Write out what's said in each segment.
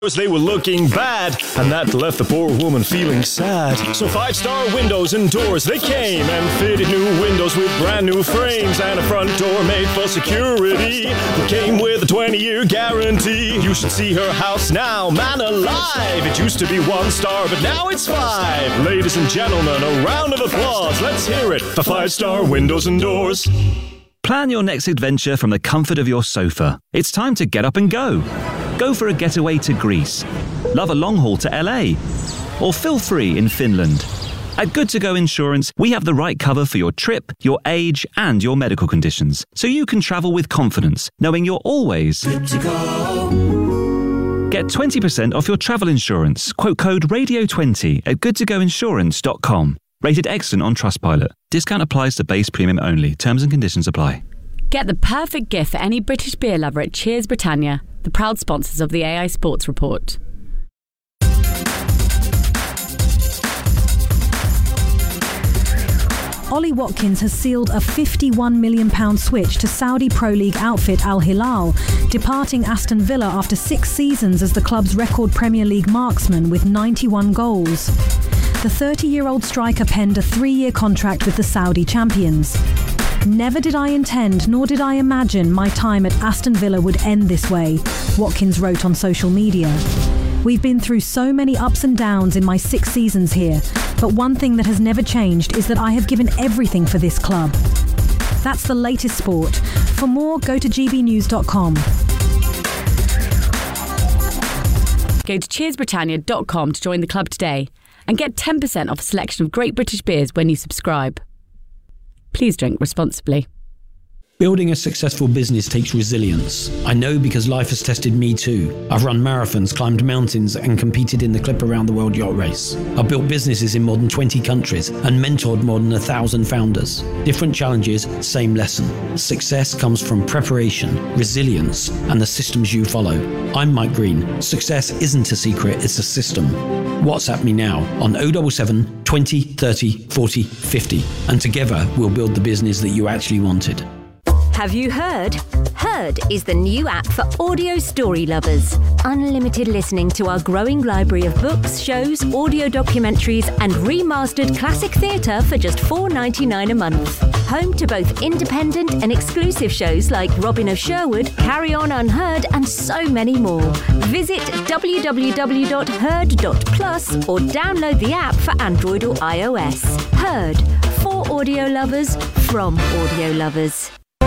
They were looking bad, and that left the poor woman feeling sad. So 5-Star Windows and Doors, they came and fitted new windows with brand new frames and a front door made for security. It came with a 20-year guarantee. You should see her house now, man alive. It used to be 1 star, but now it's 5. Ladies and gentlemen, a round of applause. Let's hear it for 5-Star Windows and Doors. Plan your next adventure from the comfort of your sofa. It's time to get up and go. Go for a getaway to Greece, love a long haul to LA, or feel free in Finland. At Good To Go Insurance, we have the right cover for your trip, your age, and your medical conditions, so you can travel with confidence, knowing you're always good to go. Get 20% off your travel insurance. Quote code RADIO20 at goodtogoinsurance.com. Rated excellent on Trustpilot. Discount applies to base premium only. Terms and conditions apply. Get the perfect gift for any British beer lover at Cheers Britannia, the proud sponsors of the AI Sports Report. Ollie Watkins has sealed a £51 million switch to Saudi Pro League outfit Al Hilal, departing Aston Villa after 6 seasons as the club's record Premier League marksman with 91 goals. The 30-year-old striker penned a 3-year contract with the Saudi champions. Never did I intend, nor did I imagine my time at Aston Villa would end this way, Watkins wrote on social media. We've been through so many ups and downs in my 6 seasons here, but one thing that has never changed is that I have given everything for this club. That's the latest sport. For more, go to gbnews.com. Go to cheersbritannia.com to join the club today and get 10% off a selection of great British beers when you subscribe. Please drink responsibly. Building a successful business takes resilience. I know because life has tested me too. I've run marathons, climbed mountains, and competed in the Clip Around the World Yacht Race. I've built businesses in more than 20 countries and mentored more than 1,000 founders. Different challenges, same lesson. Success comes from preparation, resilience, and the systems you follow. I'm Mike Green. Success isn't a secret, it's a system. WhatsApp me now on 077 20 30 40 50, and together we'll build the business that you actually wanted. Have you heard? Heard is the new app for audio story lovers. Unlimited listening to our growing library of books, shows, audio documentaries, and remastered classic theatre for just $4.99 a month. Home to both independent and exclusive shows like Robin of Sherwood, Carry On Unheard, and so many more. Visit www.heard.plus or download the app for Android or iOS. Heard, for audio lovers, from audio lovers.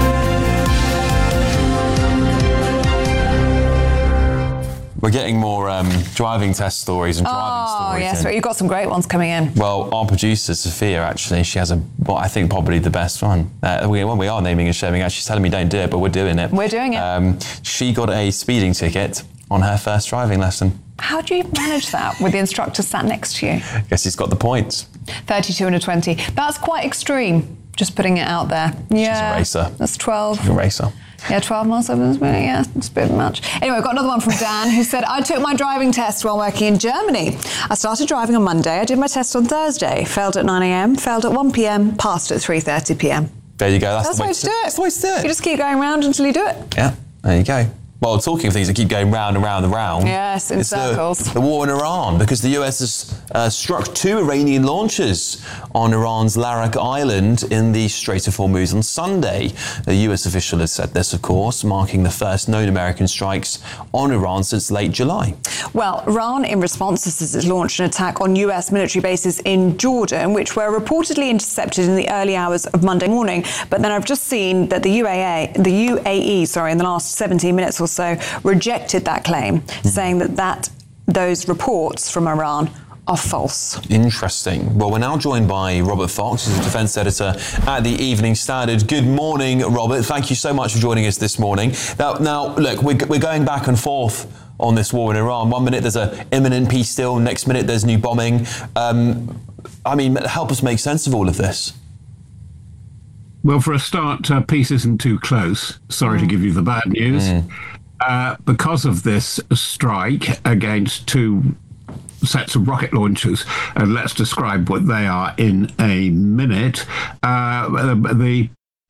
We're getting more driving test stories and driving stories. Oh, yes, you've got some great ones coming in. Well, our producer, Sophia, actually, she has I think probably the best one. We are naming and shaming. She's telling me don't do it, but we're doing it. We're doing it. She got a speeding ticket on her first driving lesson. How do you manage that with the instructor sat next to you? I guess he's got the points. 32 and a 20. That's quite extreme, just putting it out there. Yeah. She's a racer. That's 12. She's a racer. Yeah, 12 miles over the speed. Yeah, it's a bit much. Anyway, I've got another one from Dan who said, I took my driving test while working in Germany. I started driving on Monday. I did my test on Thursday. Failed at 9 a.m, failed at 1 p.m, passed at 3:30 p.m. There you go. That's the way to do it. That's the way to do it. You just keep going round until you do it. Yeah, there you go. Well, talking of things that keep going round and round and round. Yes, in circles. The war in Iran, because the US has struck 2 Iranian launches on Iran's Larak Island in the Strait of Hormuz on Sunday. The US official has said this, of course, marking the first known American strikes on Iran since late July. Well, Iran, in response, has launched an attack on US military bases in Jordan, which were reportedly intercepted in the early hours of Monday morning. But then I've just seen that the UAE, in the last 17 minutes or so, rejected that claim, saying that those reports from Iran are false. Interesting. Well, we're now joined by Robert Fox, who's a defence editor at the Evening Standard. Good morning, Robert. Thank you so much for joining us this morning. Now look, we're going back and forth on this war in Iran. 1 minute there's an imminent peace deal, next minute there's new bombing. Help us make sense of all of this. Well, for a start, peace isn't too close. Sorry to give you the bad news. Because of this strike against 2 sets of rocket launchers, and let's describe what they are in a minute. The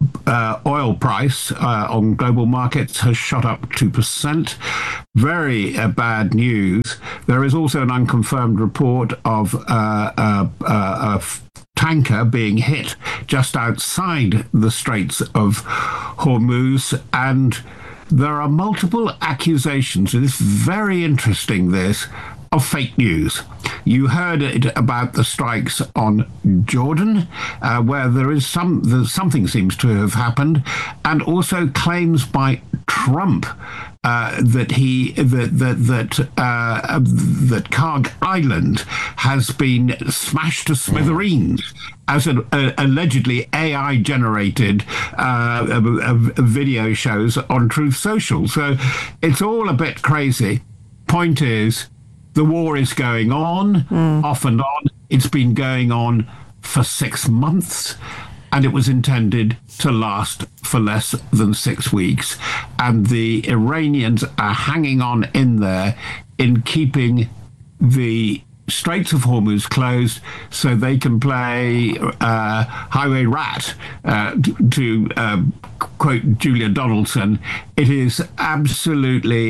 oil price on global markets has shot up 2%. Very bad news. There is also an unconfirmed report of a tanker being hit just outside the Straits of Hormuz, and there are multiple accusations, and it's very interesting, this, of fake news. You heard it about the strikes on Jordan, where there is something seems to have happened, and also claims by Trump that Karg Island has been smashed to smithereens as an allegedly AI-generated video shows on Truth Social. So it's all a bit crazy. Point is, the war is going on, off and on. It's been going on for 6 months, and it was intended to last for less than 6 weeks. And the Iranians are hanging on in there in keeping the Straits of Hormuz closed so they can play Highway Rat, to quote Julia Donaldson. It is absolutely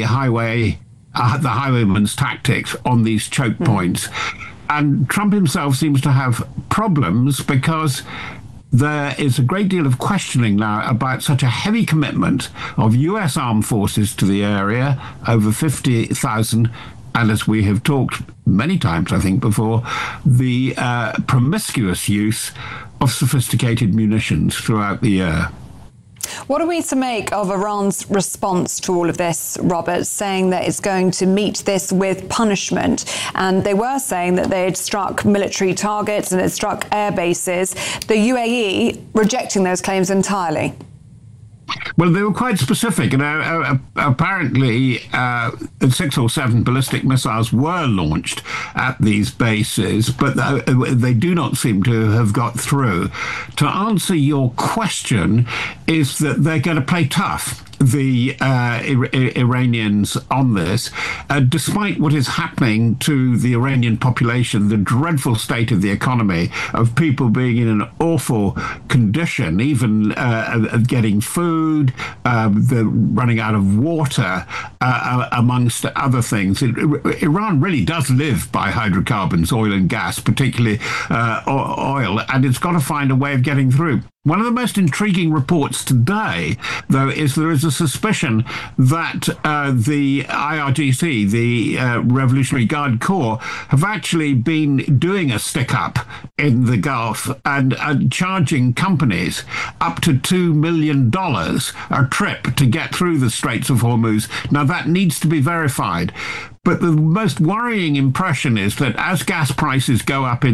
the highwayman's tactics on these choke points. And Trump himself seems to have problems because there is a great deal of questioning now about such a heavy commitment of US armed forces to the area, over 50,000, and as we have talked many times, I think, before, the promiscuous use of sophisticated munitions throughout the year. What are we to make of Iran's response to all of this, Robert, saying that it's going to meet this with punishment? And they were saying that they had struck military targets and had struck air bases. The UAE rejecting those claims entirely. Well, they were quite specific. Apparently, 6 or 7 ballistic missiles were launched at these bases, but they do not seem to have got through. To answer your question is that they're going to play tough, the Iranians, on this, despite what is happening to the Iranian population, the dreadful state of the economy, of people being in an awful condition, even getting food, the running out of water, amongst other things. Iran really does live by hydrocarbons, oil and gas, particularly oil, and it's got to find a way of getting through. One of the most intriguing reports today, though, is there is a suspicion that the IRGC, the Revolutionary Guard Corps, have actually been doing a stick-up in the Gulf and charging companies up to $2 million a trip to get through the Straits of Hormuz. Now, that needs to be verified. But the most worrying impression is that as gas prices go up by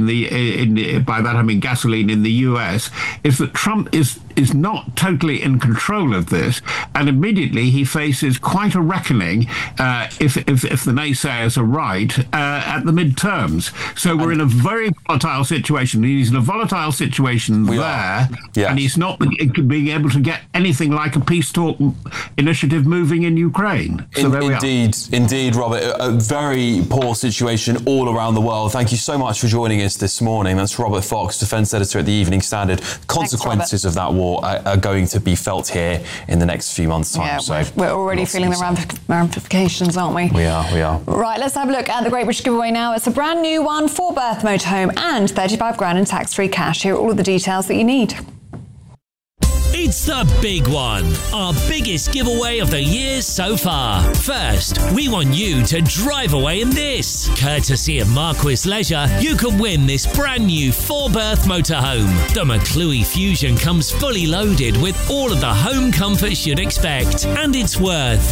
that I mean gasoline in the US, is that Trump is not totally in control of this, and immediately he faces quite a reckoning if the naysayers are right at the midterms. So we're in a very volatile situation. He's in a volatile situation there, and he's not being able to get anything like a peace talk initiative moving in Ukraine. So there we are. Indeed, Robert. A very poor situation all around the world. Thank you so much for joining us this morning. That's Robert Fox, defence editor at the Evening Standard. Consequences of that war are going to be felt here in the next few months' time. Yeah, so we're already feeling the ramifications, aren't we? We are. Right, let's have a look at the Great British Giveaway now. It's a brand new one, 4-berth motorhome and 35 grand in tax-free cash. Here are all of the details that you need. It's the big one, our biggest giveaway of the year so far. First, we want you to drive away in this. Courtesy of Marquis Leisure, you can win this brand new 4-berth motorhome. The McClue Fusion comes fully loaded with all of the home comforts you'd expect, and it's worth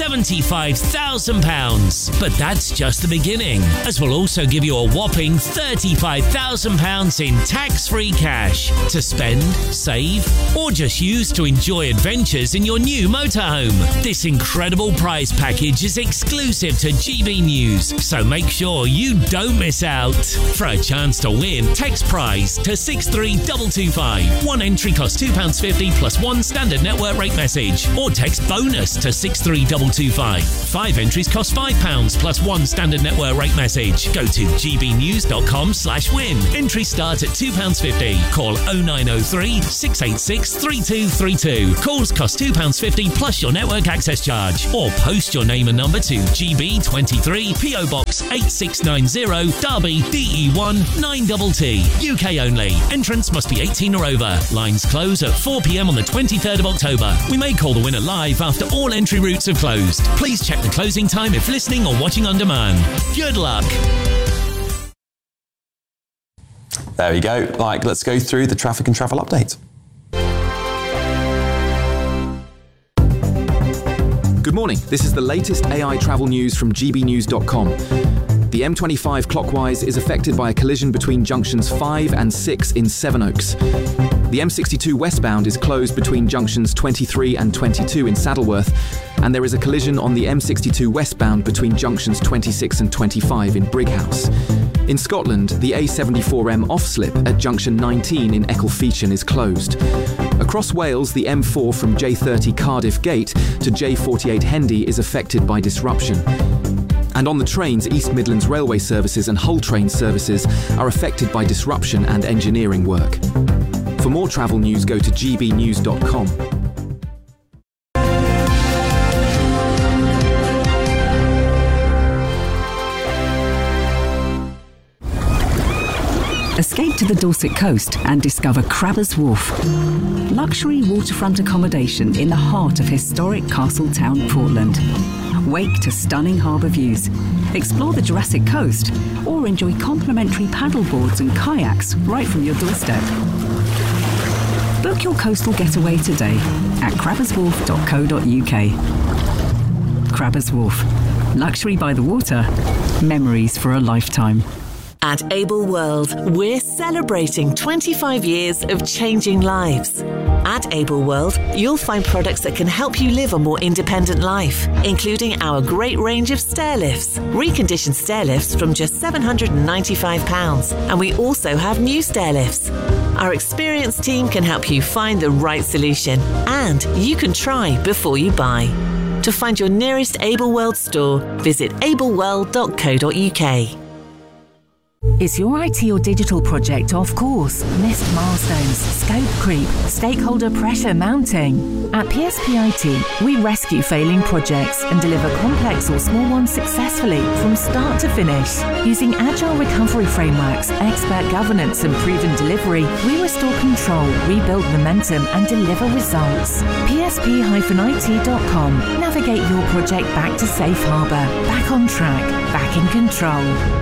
£75,000. But that's just the beginning, as we'll also give you a whopping £35,000 in tax-free cash to spend, save, or just use to enjoy adventures in your new motorhome. This incredible prize package is exclusive to GB News, so make sure you don't miss out. For a chance to win, text prize to 63225. One entry costs £2.50 plus one standard network rate message, or text bonus to 63225. 5 entries cost £5 plus one standard network rate message. Go to gbnews.com/win. Entries start at £2.50. Call 0903 686 32 3232. Calls cost £2.50 plus your network access charge. Or post your name and number to GB23 PO Box 8690 Derby DE1 9TT. UK only. Entrance must be 18 or over. Lines close at 4 p.m. on the 23rd of October. We may call the winner live after all entry routes have closed. Please check the closing time if listening or watching on demand. Good luck. There we go. Like, let's go through the traffic and travel update. Good morning. This is the latest AI travel news from gbnews.com. The M25 clockwise is affected by a collision between junctions 5 and 6 in Sevenoaks. The M62 westbound is closed between junctions 23 and 22 in Saddleworth, and there is a collision on the M62 westbound between junctions 26 and 25 in Brighouse. In Scotland, the A74M off-slip at junction 19 in Ecclefechan is closed. Across Wales, the M4 from J30 Cardiff Gate to J48 Hendy is affected by disruption. And on the trains, East Midlands Railway services and Hull train services are affected by disruption and engineering work. For more travel news, go to gbnews.com. Escape to the Dorset coast and discover Crabbers Wharf. Luxury waterfront accommodation in the heart of historic Castletown, Portland. Wake to stunning harbour views. Explore the Jurassic Coast or enjoy complimentary paddle boards and kayaks right from your doorstep. Book your coastal getaway today at crabberswharf.co.uk. Crabbers Wharf. Luxury by the water. Memories for a lifetime. At Able World, we're celebrating 25 years of changing lives. At Able World, you'll find products that can help you live a more independent life, including our great range of stair lifts, reconditioned stair lifts from just £795, and we also have new stair lifts. Our experienced team can help you find the right solution, and you can try before you buy. To find your nearest Able World store, visit ableworld.co.uk. Is your IT or digital project off course? Missed milestones, scope creep, stakeholder pressure mounting? At PSP IT, we rescue failing projects and deliver complex or small ones successfully from start to finish. Using agile recovery frameworks, expert governance and proven delivery, we restore control, rebuild momentum and deliver results. PSP-IT.com. Navigate your project back to safe harbour, back on track, back in control.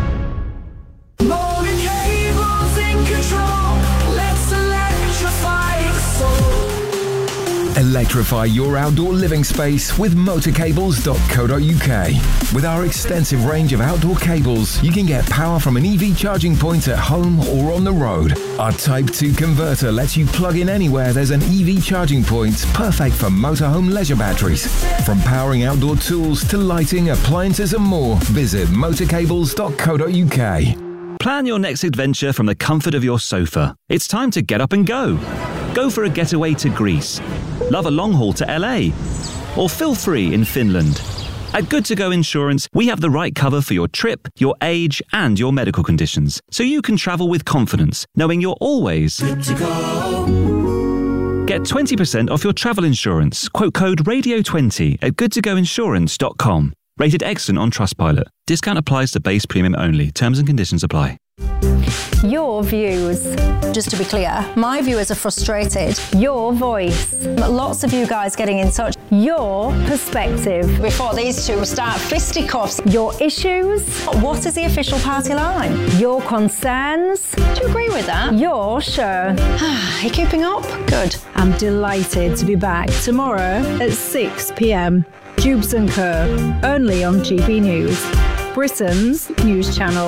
Motor cables in control. Let's electrify it so. Electrify your outdoor living space with motorcables.co.uk. With our extensive range of outdoor cables, you can get power from an EV charging point at home or on the road. Our Type 2 converter lets you plug in anywhere there's an EV charging point, perfect for motorhome leisure batteries. From powering outdoor tools to lighting, appliances and more, visit motorcables.co.uk. Plan your next adventure from the comfort of your sofa. It's time to get up and go. Go for a getaway to Greece. Love a long haul to LA. Or feel free in Finland. At Good To Go Insurance, we have the right cover for your trip, your age, and your medical conditions, so you can travel with confidence, knowing you're always good to go. Get 20% off your travel insurance. Quote code RADIO20 at goodtogoinsurance.com. Rated excellent on Trustpilot. Discount applies to base premium only. Terms and conditions apply. Your views. Just to be clear, my viewers are frustrated. Your voice. Lots of you guys getting in touch. Your perspective. Before these two start fisticuffs. Your issues. What is the official party line? Your concerns. Do you agree with that? Your show. Are you keeping up? Good. I'm delighted to be back tomorrow at 6 p.m. Jubes & Co. Only on GB News, Britain's news channel.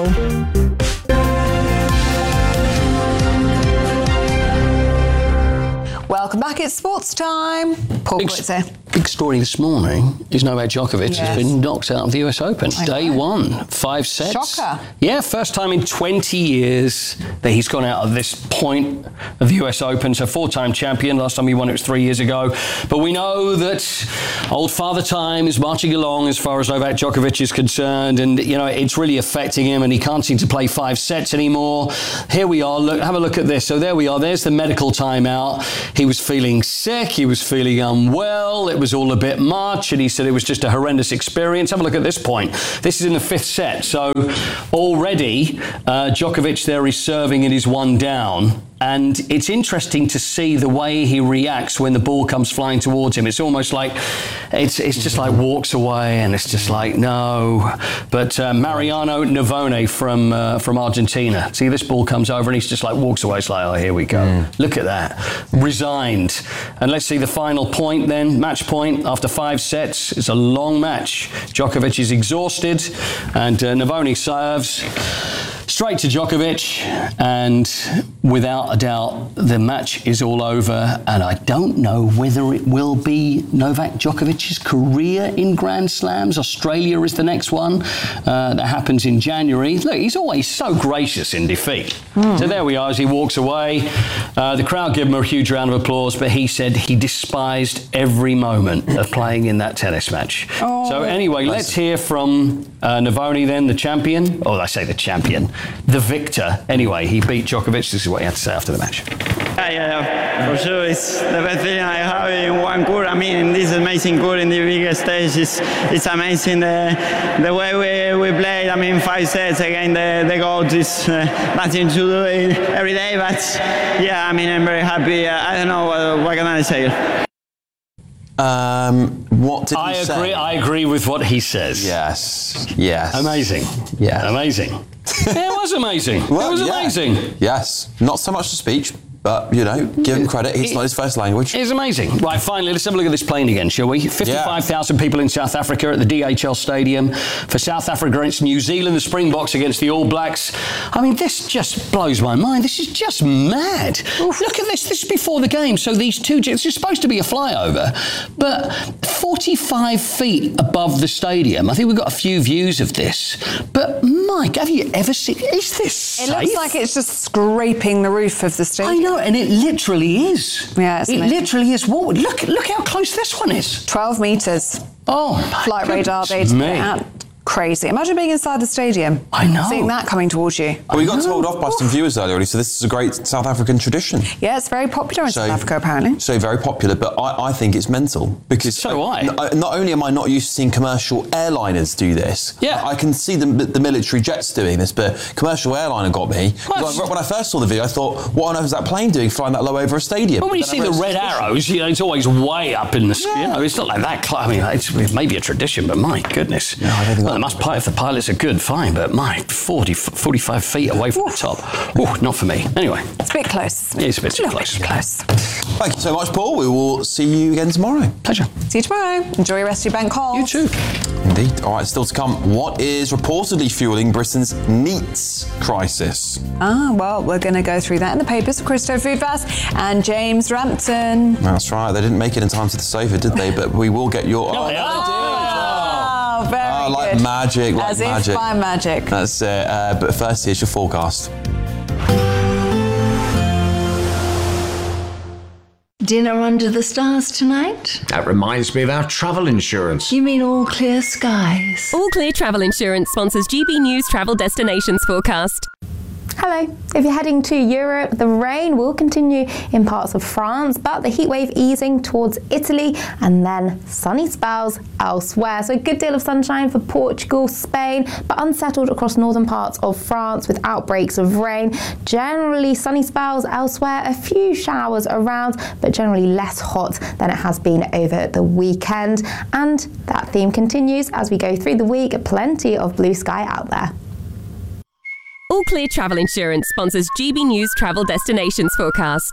Welcome back, it's sports time. Paul Blitzer. Big story this morning is Novak Djokovic has been knocked out of the US Open. Day one, 5 sets. Shocker. Yeah, first time in 20 years that he's gone out of this point of the US Open. So 4-time champion. Last time he won it was 3 years ago. But we know that old Father Time is marching along as far as Novak Djokovic is concerned. And, you know, it's really affecting him and he can't seem to play 5 sets anymore. Here we are. Look, have a look at this. So there we are. There's the medical timeout. He was feeling sick. He was feeling unwell. It was all a bit much, and he said it was just a horrendous experience. Have a look at this point. This is in the 5th set, so already Djokovic there is serving and is 1 down. And it's interesting to see the way he reacts when the ball comes flying towards him. It's almost like, it's just like walks away and it's just like, no. But Mariano Navone from Argentina, see this ball comes over and he's just like walks away. It's like, oh, here we go. Look at that. Resigned. And let's see the final point then, match point after 5 sets. It's a long match. Djokovic is exhausted and Navone serves straight to Djokovic, and without a doubt, the match is all over. And I don't know whether it will be Novak Djokovic's career in Grand Slams. Australia is the next one. That happens in January. Look, he's always so gracious in defeat. So there we are as he walks away. The crowd give him a huge round of applause, but he said he despised every moment of playing in that tennis match. So anyway, let's hear from Navone then, the champion. Oh, I say the champion. The victor. Anyway, he beat Djokovic. This is what he had to say after the match. Yeah, for sure. It's the best feeling I have in one court. I mean, this amazing court in the biggest stage. It's amazing the way we played. I mean, 5 sets against the GOAT is nothing to do every day. But yeah, I mean, I'm very happy. I don't know what can I say. What did he say? I agree with what he says. Yes. Amazing. Yeah. Amazing. It was amazing. Well, it was amazing. Yes. Not so much the speech, but, you know, give him credit. It's not his first language. It's amazing. Right, finally, let's have a look at this plane again, shall we? 55,000 people in South Africa at the DHL Stadium. For South Africa against New Zealand, the Springboks against the All Blacks. I mean, this just blows my mind. This is just mad. Look at this. This is before the game. So these two jets, it's supposed to be a flyover, but 45 feet above the stadium. I think we've got a few views of this. But, Mike, have you ever seen... Is this safe? It looks like it's just scraping the roof of the stadium. I know, and it literally is. Yeah, it's amazing. Literally is. Look how close this one is. 12 metres. Oh, my Flight radar, they'd get crazy. Imagine being inside the stadium. I know. Seeing that coming towards you. Well, we got told off by some viewers earlier, so this is a great South African tradition. Yeah, it's very popular in South Africa, apparently. So very popular, but I think it's mental. Because so do I. Not only am I not used to seeing commercial airliners do this, I can see the military jets doing this, but commercial airliner got me. When I first saw the video, I thought, what on earth is that plane doing flying that low over a stadium? Well, when you see the red arrows, you know, it's always way up in the sky. You know, it's not like that. I mean, it's maybe a tradition, but my goodness. No, I don't think it must if the pilots are good, fine, but my 45 feet away from the top. Not for me. Anyway. It's a bit close. It's a bit too close. Thank you so much, Paul. We will see you again tomorrow. Pleasure. See you tomorrow. Enjoy your rest of your bank holiday. You too. Indeed. All right, still to come. What is reportedly fueling Britain's meats crisis? Well, we're going to go through that in the papers. Christo Foodfast and James Rampton. That's right. They didn't make it in time to the sofa, did they? But we will get your... Very like good. Magic, like As magic. if by magic. That's it. But first, here's your forecast. Dinner under the stars tonight? That reminds me of our travel insurance. You mean all clear skies? All Clear Travel Insurance sponsors GB News Travel Destinations Forecast. Hello. If you're heading to Europe, the rain will continue in parts of France, but the heat wave easing towards Italy and then sunny spells elsewhere. So a good deal of sunshine for Portugal, Spain, but unsettled across northern parts of France with outbreaks of rain. Generally sunny spells elsewhere, a few showers around, but generally less hot than it has been over the weekend. And that theme continues as we go through the week. Plenty of blue sky out there. All Clear Travel Insurance sponsors GB News Travel Destinations Forecast.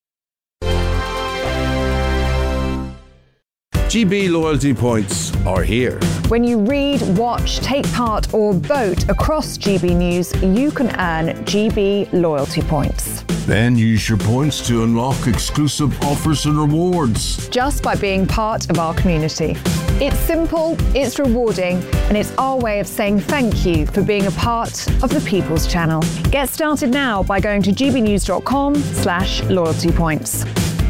GB loyalty points are here. When you read, watch, take part or vote across GB News, you can earn GB loyalty points. Then use your points to unlock exclusive offers and rewards. Just by being part of our community. It's simple, it's rewarding, and it's our way of saying thank you for being a part of the People's Channel. Get started now by going to gbnews.com/loyalty points.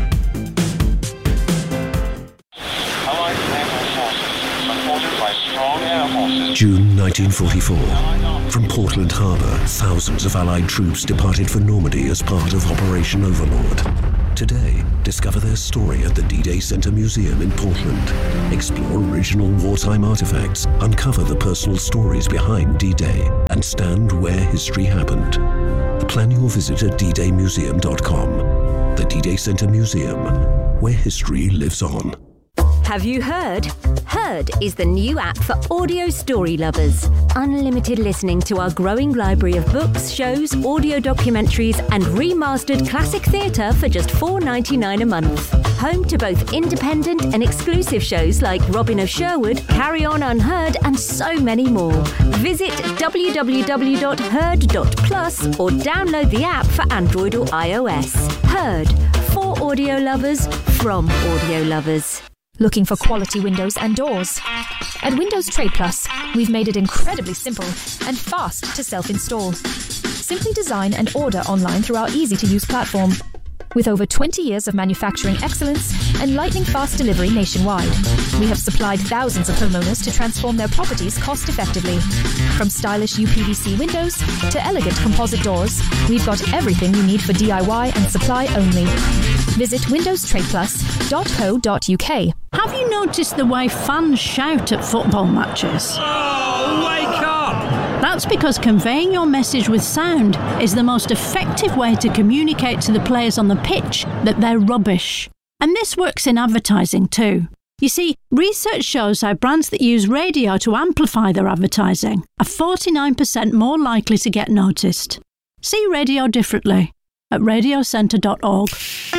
June 1944. From Portland Harbour, thousands of Allied troops departed for Normandy as part of Operation Overlord. Today, discover their story at the D-Day Center Museum in Portland. Explore original wartime artifacts, uncover the personal stories behind D-Day, and stand where history happened. Plan your visit at ddaymuseum.com. The D-Day Center Museum, where history lives on. Have you heard? Heard is the new app for audio story lovers. Unlimited listening to our growing library of books, shows, audio documentaries, and remastered classic theatre for just $4.99 a month. Home to both independent and exclusive shows like Robin of Sherwood, Carry On Unheard, and so many more. Visit www.heard.plus or download the app for Android or iOS. Heard, for audio lovers, from audio lovers. Looking for quality windows and doors? At Windows Trade Plus, we've made it incredibly simple and fast to self-install. Simply design and order online through our easy-to-use platform. With over 20 years of manufacturing excellence and lightning-fast delivery nationwide, we have supplied thousands of homeowners to transform their properties cost-effectively. From stylish UPVC windows to elegant composite doors, we've got everything you need for DIY and supply only. Visit windowstradeplus.co.uk. Have you noticed the way fans shout at football matches? Oh, wake up! That's because conveying your message with sound is the most effective way to communicate to the players on the pitch that they're rubbish. And this works in advertising too. You see, research shows how brands that use radio to amplify their advertising are 49% more likely to get noticed. See radio differently at radiocentre.org.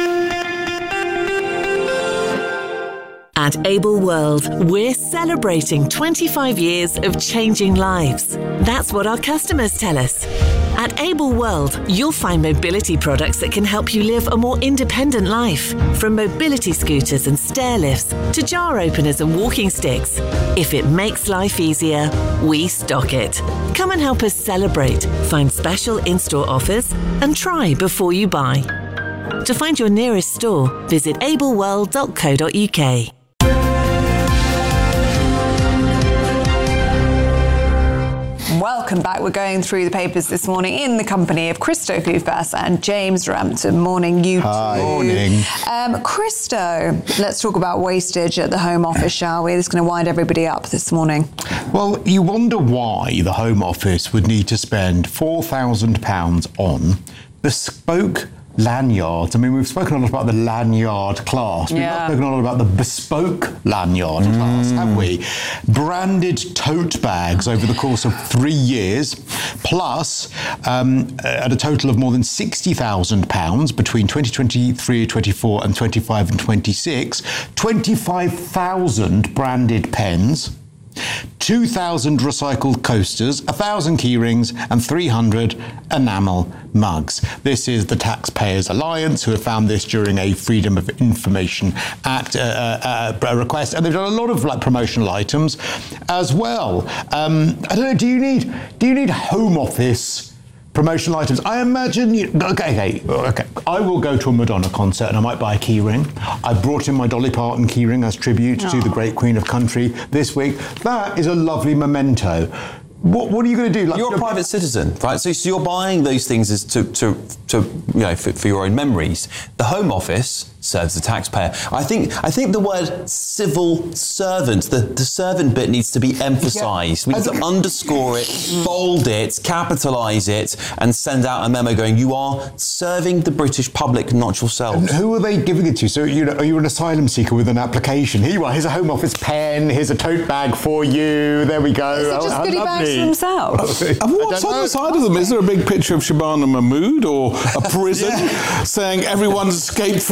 At Able World, we're celebrating 25 years of changing lives. That's what our customers tell us. At Able World, you'll find mobility products that can help you live a more independent life. From mobility scooters and stair lifts to jar openers and walking sticks. If it makes life easier, we stock it. Come and help us celebrate, find special in-store offers, and try before you buy. To find your nearest store, visit ableworld.co.uk. Welcome back. We're going through the papers this morning in the company of Christo Koufas and James Rampton. Morning, you two. Morning. Christo, let's talk about wastage at the Home Office, shall we? This is going to wind everybody up this morning. Well, you wonder why the Home Office would need to spend £4,000 on bespoke lanyards. I mean, we've spoken a lot about the lanyard class. We've not spoken a lot about the bespoke lanyard class, have we? Branded tote bags over the course of 3 years, plus at a total of more than £60,000 between 2023, 24 and 25 and 26, 25,000 branded pens, 2,000 recycled coasters, 1,000 key rings and 300 enamel mugs. This is the Taxpayers Alliance, who have found this during a Freedom of Information Act request, and they've done a lot of promotional items as well. I don't know, do you need Home Office promotional items? I imagine okay. I will go to a Madonna concert and I might buy a key ring. I brought in my Dolly Parton key ring as tribute to the great Queen of Country this week. That is a lovely memento. What are you going to do? You're a private citizen, right? So you're buying those things as to for your own memories. The Home Office serves the taxpayer. I think the word civil servant, the servant bit needs to be emphasised. We need to underscore it, bold it, capitalise it, and send out a memo going, you are serving the British public, not yourselves. And who are they giving it to? So are you an asylum seeker with an application? Here you are, here's a Home Office pen, here's a tote bag for you, there we go. Is it just goodie bags for themselves? And what's on the side of them? Is there a big picture of Shabana Mahmood or a prison saying everyone's escaped from here,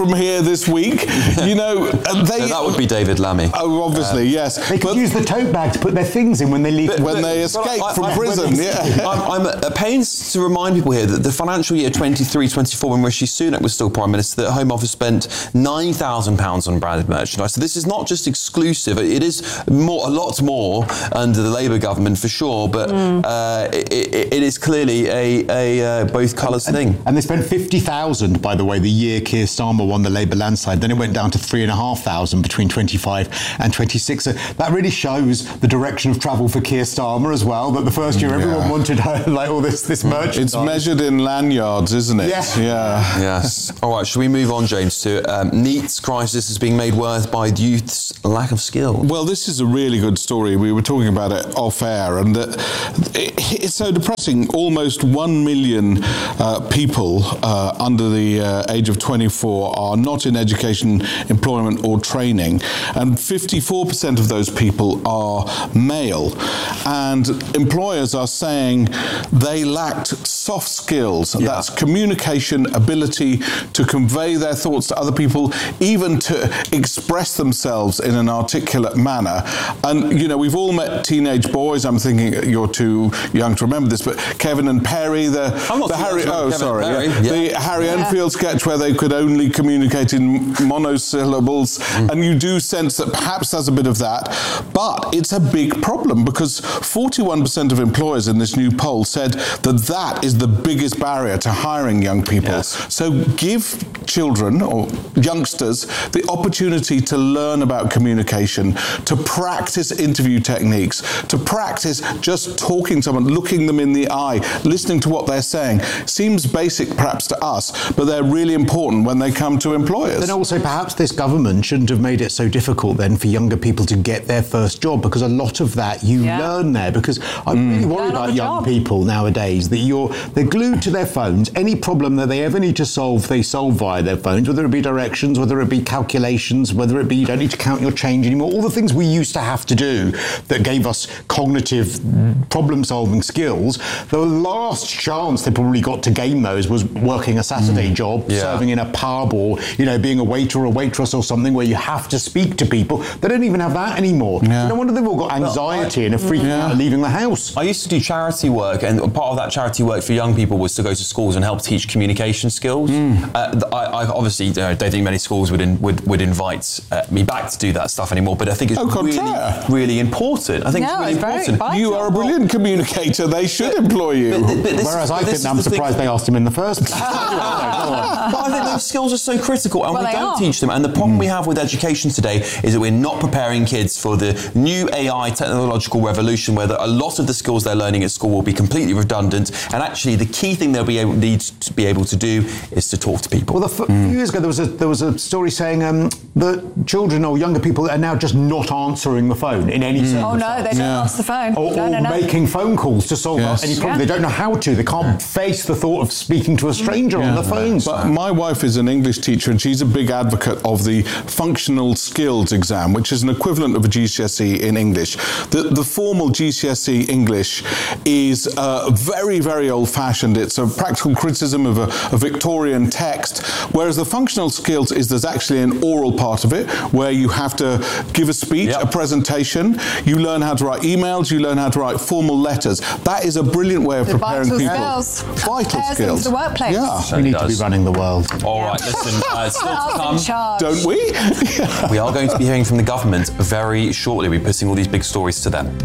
this week. You know, that would be David Lammy. Oh, obviously, yes. They could use the tote bag to put their things in when they leave. When they escape from prison, I'm at pains to remind people here that the financial year 23-24, when Rishi Sunak was still Prime Minister, the Home Office spent £9,000 on branded merchandise. So this is not just exclusive. It is a lot more under the Labour government for sure, but it is clearly a both colours thing. And they spent 50,000, by the way, the year Keir Starmer won the Labour landslide. Then it went down to 3,500 between 25 and 26. So that really shows the direction of travel for Keir Starmer as well. That the first year everyone wanted like all this merchandise. It's measured in lanyards, isn't it? Yeah. Yes. All right. Should we move on, James, to NEET's crisis is being made worse by youth's lack of skill? Well, this is a really good story. We were talking about it off air, and it's so depressing. Almost 1 million people under the age of 24 are not in education, employment or training, and 54% of those people are male. And employers are saying they lacked soft skills. That's communication, ability to convey their thoughts to other people, even to express themselves in an articulate manner. And, you know, we've all met teenage boys. I'm thinking you're too young to remember this, but Kevin and Perry, the Harry Enfield sketch where they could only communicate in monosyllables, and you do sense that perhaps there's a bit of that, but it's a big problem because 41% of employers in this new poll said that is the biggest barrier to hiring young people. So give children or youngsters the opportunity to learn about communication, to practice interview techniques, to practice just talking to someone, looking them in the eye, listening to what they're saying. Seems basic perhaps to us, but they're really important when they come to employers. Then also perhaps this government shouldn't have made it so difficult then for younger people to get their first job, because a lot of that you learn there, because I'm really worried about young people nowadays, that they're glued to their phones. Any problem that they ever need to solve, they solve via their phones, whether it be directions, whether it be calculations, whether it be you don't need to count your change anymore, all the things we used to have to do that gave us cognitive problem-solving skills. The last chance they probably got to gain those was working a Saturday job, serving in a pub, or, you know, being a waiter or a waitress or something where you have to speak to people. They don't even have that anymore. No wonder they've all got anxiety and are freaking out leaving the house. I used to do charity work, and part of that charity work for young people was to go to schools and help teach communication skills. I obviously don't think many schools would invite me back to do that stuff anymore, but I think it's really important. I think it's really important. You are a brilliant communicator. They should employ you. Whereas I think I'm surprised they asked him in the first place. But I think those skills are so critical, and we don't teach them. And the problem we have with education today is that we're not preparing kids for the new AI technological revolution, where a lot of the skills they're learning at school will be completely redundant. And actually, the key thing they'll need to be able to do is to talk to people. Well, a few years ago, there was a story saying that children or younger people are now just not answering the phone in any circumstance. Oh no, they don't answer the phone. Or making phone calls to solve any problem. They don't know how to. They can't face the thought of speaking to a stranger on the phone. But my wife is an English teacher, and she's a big advocate of the functional skills exam, which is an equivalent of a GCSE in English. The formal GCSE English is very, very old-fashioned. It's a practical criticism of a Victorian text, whereas the functional skills there's actually an oral part of it where you have to give a speech, a presentation. You learn how to write emails. You learn how to write formal letters. That is a brilliant way of preparing people. Vital skills. The workplace. Yeah, we need to be running the world. All right, listen, still to come, don't we? We are going to be hearing from the government very shortly. We're putting all these big stories to them.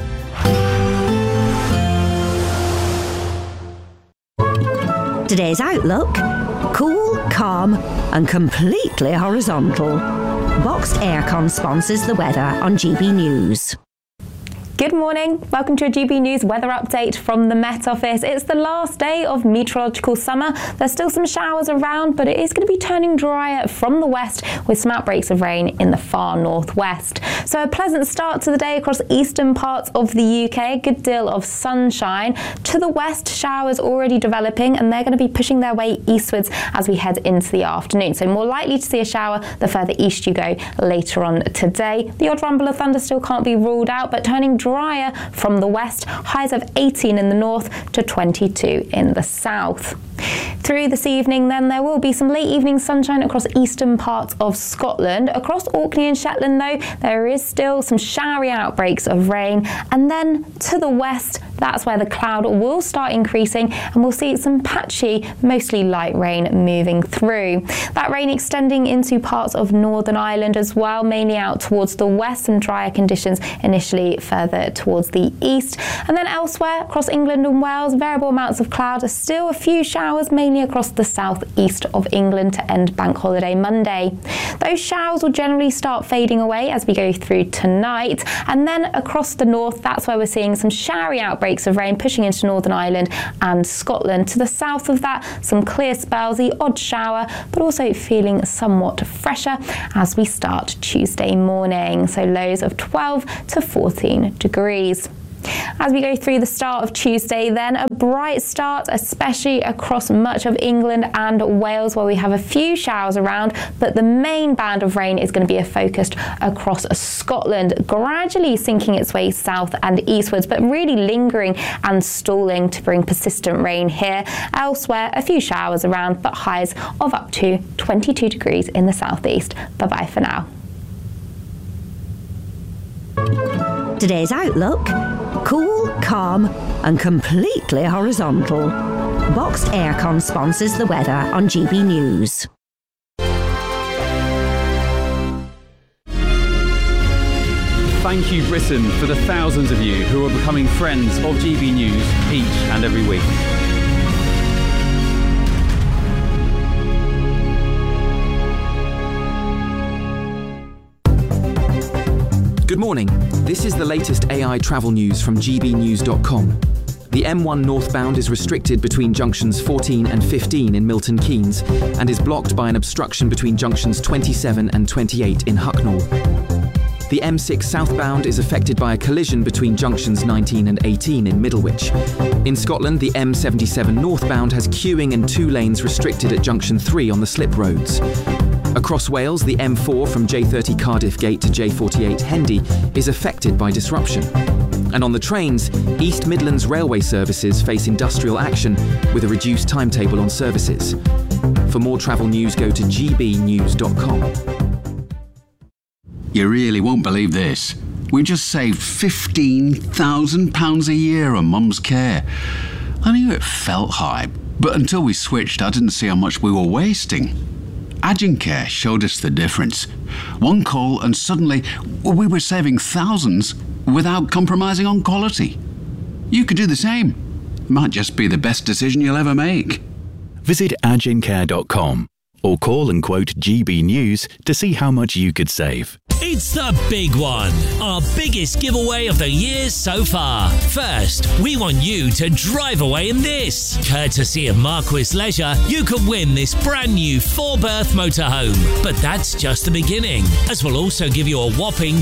Today's outlook: cool, calm and completely horizontal. Boxed Aircon sponsors the weather on GB News. Good morning. Welcome to a GB News weather update from the Met Office. It's the last day of meteorological summer. There's still some showers around, but it is going to be turning drier from the west with some outbreaks of rain in the far northwest. So a pleasant start to the day across eastern parts of the UK. A good deal of sunshine. To the west, showers already developing, and they're going to be pushing their way eastwards as we head into the afternoon. So more likely to see a shower the further east you go later on today. The odd rumble of thunder still can't be ruled out, but turning drier from the west, highs of 18 in the north to 22 in the south. Through this evening then there will be some late evening sunshine across eastern parts of Scotland. Across Orkney and Shetland though, there is still some showery outbreaks of rain, and then to the west, that's where the cloud will start increasing and we'll see some patchy, mostly light rain moving through. That rain extending into parts of Northern Ireland as well, mainly out towards the west, and drier conditions initially further towards the east. And then elsewhere across England and Wales, variable amounts of cloud, still a few showers mainly across the southeast of England to end Bank Holiday Monday. Those showers will generally start fading away as we go through tonight, and then across the north, that's where we're seeing some showery outbreaks of rain pushing into Northern Ireland and Scotland. To the south of that, some clear spells, the odd shower, but also feeling somewhat fresher as we start Tuesday morning. So lows of 12 to 14 degrees. As we go through the start of Tuesday then, a bright start, especially across much of England and Wales, where we have a few showers around, but the main band of rain is going to be focused across Scotland, gradually sinking its way south and eastwards, but really lingering and stalling to bring persistent rain here. Elsewhere, a few showers around, but highs of up to 22 degrees in the southeast. Bye-bye for now. Today's outlook: cool, calm and completely horizontal. Boxed Aircon sponsors the weather on GB News. Thank you, Britain, for the thousands of you who are becoming friends of GB News each and every week. Good morning. This is the latest AI travel news from gbnews.com. The M1 northbound is restricted between junctions 14 and 15 in Milton Keynes and is blocked by an obstruction between junctions 27 and 28 in Hucknall. The M6 southbound is affected by a collision between junctions 19 and 18 in Middlewich. In Scotland, the M77 northbound has queuing and 2 lanes restricted at junction 3 on the slip roads. Across Wales, the M4 from J30 Cardiff Gate to J48 Hendy is affected by disruption. And on the trains, East Midlands Railway services face industrial action with a reduced timetable on services. For more travel news, go to gbnews.com. You really won't believe this. We just saved £15,000 a year on Mum's care. I knew it felt high, but until we switched, I didn't see how much we were wasting. Agincare showed us the difference. One call and suddenly we were saving thousands without compromising on quality. You could do the same. It might just be the best decision you'll ever make. Visit agincare.com or call and quote GB News to see how much you could save. It's the big one, our biggest giveaway of the year so far. First, we want you to drive away in this. Courtesy of Marquis Leisure, you could win this brand new 4-berth motorhome. But that's just the beginning, as we'll also give you a whopping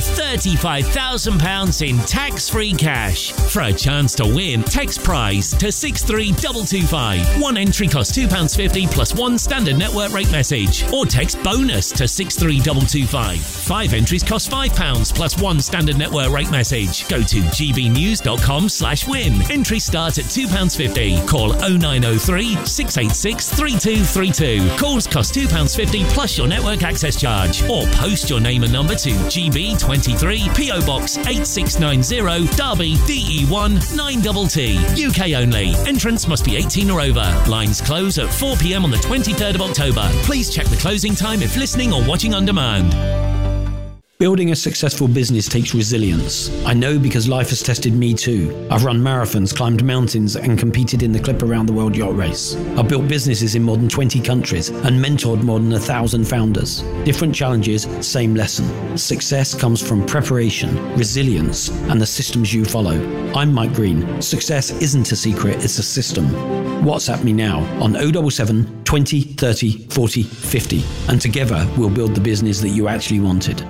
£35,000 in tax-free cash. For a chance to win, text prize to 63225. One entry costs £2.50 plus one standard network rate message, or text bonus to 63225. 5 entries cost £5 plus one standard network rate message. Go to gbnews.com/win. Entries start at £2.50. Call 0903 686 3232. Calls cost £2.50 plus your network access charge. Or post your name and number to GB23 PO Box 8690 Derby DE1 9TT. UK only. Entrance must be 18 or over. Lines close at 4 p.m. on the 23rd of October. Please check the closing time if listening or watching on demand. Building a successful business takes resilience. I know because life has tested me too. I've run marathons, climbed mountains, and competed in the Clip Around the World Yacht Race. I've built businesses in more than 20 countries and mentored more than 1,000 founders. Different challenges, same lesson. Success comes from preparation, resilience, and the systems you follow. I'm Mike Green. Success isn't a secret, it's a system. WhatsApp me now on 077 20 30 40 50, and together we'll build the business that you actually wanted.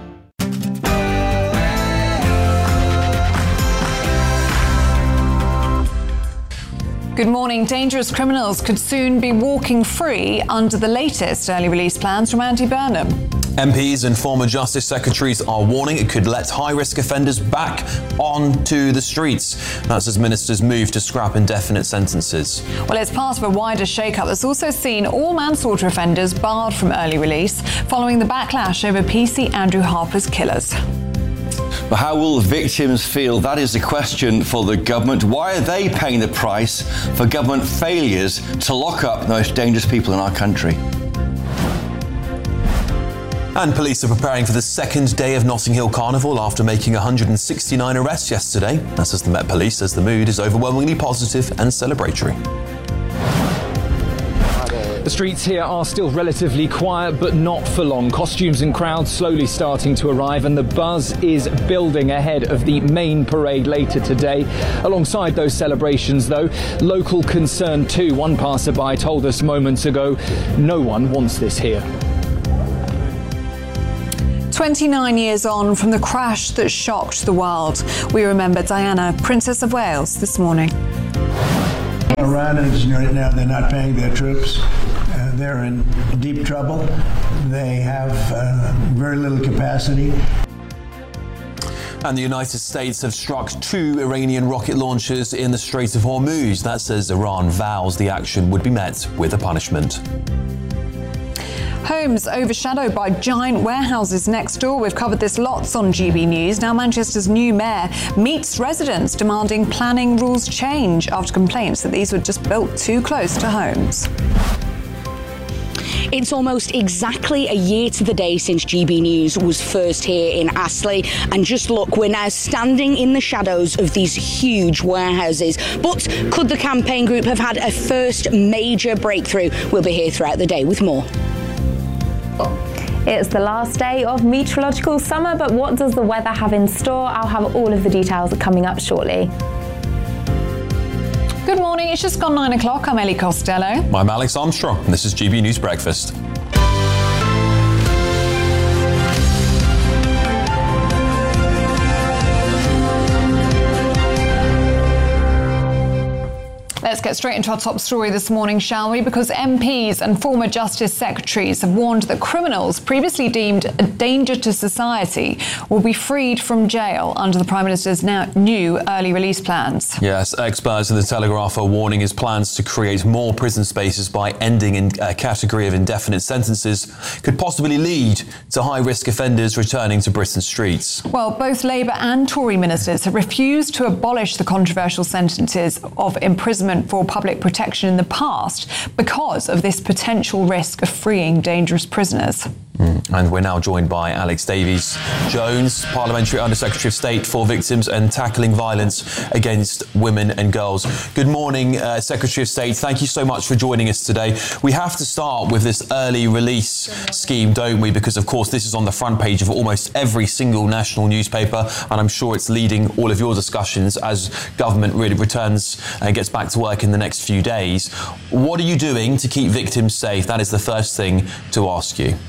Good morning. Dangerous criminals could soon be walking free under the latest early release plans from Andy Burnham. MPs and former Justice Secretaries are warning it could let high-risk offenders back onto the streets. That's as ministers move to scrap indefinite sentences. Well, it's part of a wider shake-up that's also seen all manslaughter offenders barred from early release following the backlash over PC Andrew Harper's killers. But how will victims feel? That is the question for the government. Why are they paying the price for government failures to lock up the most dangerous people in our country? And police are preparing for the second day of Notting Hill Carnival after making 169 arrests yesterday. That's as the Met Police says the mood is overwhelmingly positive and celebratory. The streets here are still relatively quiet, but not for long. Costumes and crowds slowly starting to arrive, and the buzz is building ahead of the main parade later today. Alongside those celebrations, though, local concern too. One passerby told us moments ago, no one wants this here. 29 years on from the crash that shocked the world, we remember Diana, Princess of Wales, this morning. Iranians right now, they're not paying their troops. They're in deep trouble. They have very little capacity. And the United States have struck 2 Iranian rocket launchers in the Strait of Hormuz. That says Iran vows the action would be met with a punishment. Homes overshadowed by giant warehouses next door. We've covered this lots on GB News. Now Manchester's new mayor meets residents demanding planning rules change after complaints that these were just built too close to homes. It's almost exactly a year to the day since GB News was first here in Astley. And just look, we're now standing in the shadows of these huge warehouses. But could the campaign group have had a first major breakthrough? We'll be here throughout the day with more. It's the last day of meteorological summer, but what does the weather have in store? I'll have all of the details coming up shortly. Good morning, it's just gone 9 o'clock. I'm Ellie Costello. I'm Alex Armstrong, and this is GB News Breakfast. Let's get straight into our top story this morning, shall we? Because MPs and former Justice Secretaries have warned that criminals previously deemed a danger to society will be freed from jail under the Prime Minister's new early release plans. Yes, experts in the Telegraph are warning his plans to create more prison spaces by ending in a category of indefinite sentences could possibly lead to high-risk offenders returning to Britain's streets. Well, both Labour and Tory ministers have refused to abolish the controversial sentences of imprisonment for public protection in the past because of this potential risk of freeing dangerous prisoners. And we're now joined by Alex Davies-Jones, Parliamentary Under-Secretary of State for Victims and Tackling Violence Against Women and Girls. Good morning, Secretary of State. Thank you so much for joining us today. We have to start with this early release scheme, don't we? Because, of course, this is on the front page of almost every single national newspaper, and I'm sure it's leading all of your discussions as government really returns and gets back to work in the next few days. What are you doing to keep victims safe? That is the first thing to ask you.